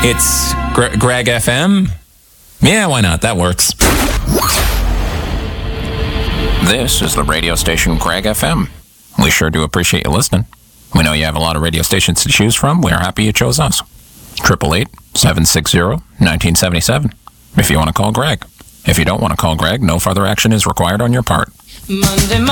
It's Greg FM. Yeah, why not? That works. This is the radio station Greg FM. We sure do appreciate you listening. We know you have a lot of radio stations to choose from. We are happy you chose us. 888-760-1977. If you want to call Greg. If you don't want to call Greg, no further action is required on your part. Monday